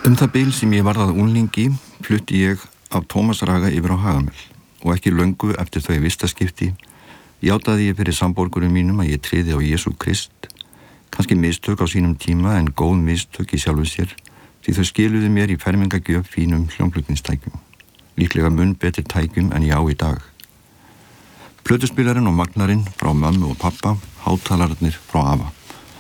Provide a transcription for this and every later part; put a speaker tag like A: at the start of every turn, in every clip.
A: Það bil sem ég varð að unglingi flutti ég af Tómasarhaga yfir á Hagamel og ekki löngu eftir þau vistaskipti játaði ég fyrir samborgurum mínum að ég tryði á Jesú Krist, kannski mistök á sínum tíma en góð mistök í sjálfu sér því þau skiluðu mér í fermingagjöf fínum hljómflutningstækjum, líklega mun betri tækjum en ég á í dag. Plötuspilarinn og magnarinn frá mömmu og pappa, hátalararnir frá afa.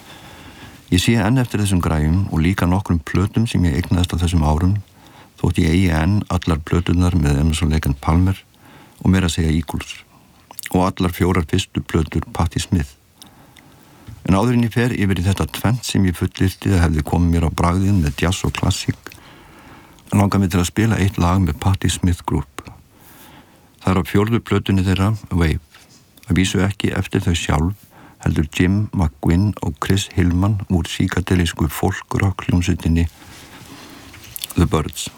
A: Ég sé enn eftir þessum græjum og líka nokkrum plötum sem ég eignaðist á þessum árum, þótt ég eigi enn allar plötunar með Emerson, Lake & Palmer og meira að segja Eagles og allar 4 fyrstu plötur Patti Smith. En áður en ég fer yfir í þetta tvennt sem ég fullyrti að hefði komið mér á bragðin með jazz og klassík, langar mig til að spila eitt lag með Patti Smith Group. Það á 4. plötunni þeirra, Wave, að vísu ekki eftir þau sjálf, heldur Jim McGuinn og Chris Hillman úr psykadelísku folk-rock hljómsveitinni The Byrds.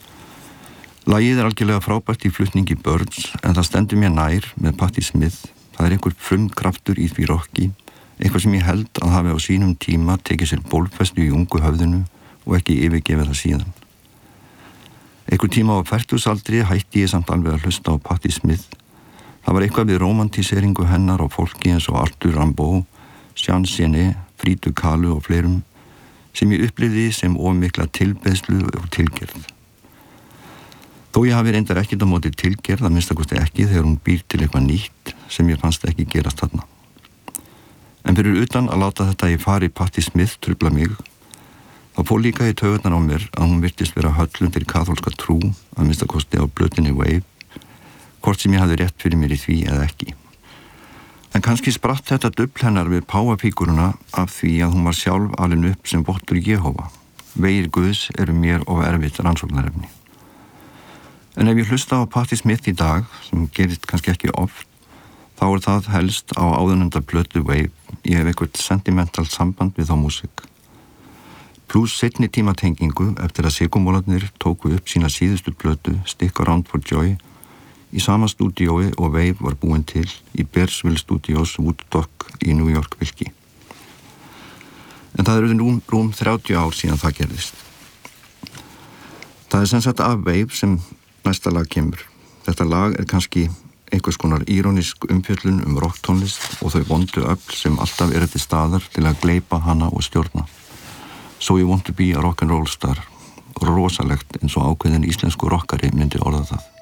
A: Lagið algjörlega frábært í flutningi Byrds en það stendur mér nær með Patti Smith. Það einhver frumkraftur í því rocki, eitthvað sem ég held að hafi á sínum tíma tekið sér bólfestu í ungu höfðinu og ekki yfirgefið það síðan. Einhver tíma á fertugsaldri hætti ég samt alveg að hlusta á Patti Smith. Það var eitthvað við romantíseringu hennar og fólki eins og Arthur Rimbaud, Jean Genet, Frida Kahlo og fleirum sem ég upplifði sem ómikla tilbeiðslu og tilgerð. Þó ég hafi reyndar ekkert á móti tilgerð, að minnstakosti ekki þegar hún býr til eitthvað nýtt sem ég fannst ekki gerast þarna. En fyrir utan að láta þetta í fari Patti Smith trufla mig, þá fór líka í taugarnar á mér að hún virtist vera höllum til kaþólska trú, að minnstakosti á plötunni Wave, hvort sem ég hafði rétt fyrir mér í því eða ekki. En kannski spratt þetta dufl hennar við páfafíguruna af því að hún var sjálf alin upp sem vottur Jehóva. Vegir Guðs eru mér of erfitt rannsóknarefni. En ef ég hlusta á Patti Smith í dag, sem gerist kannski ekki oft, þá það helst á áðurnefnda plötu Wave. Ég hef eitthvað sentimental samband við þá músík. Plus seinni tímatengingu eftir að Sigurmólarnir tóku upp sína síðustu plötu Stick Around for Joy í sama stúdíói og Wave var búin til í Bearsville Studios Woodstock í New York vilki. En það eru rúm 30 ár síðan það gerðist. Það sem sagt af Wave sem næsta lag kemur. Þetta lag kannski einhvers konar írónisk umfjöllun rocktónlist og þau vondu öfl sem alltaf eru til staðar til að gleypa hana og stjórna. So you want to be a rock'n'roll star. Rosalegt eins og ákveðin íslensku rockari myndi orða það.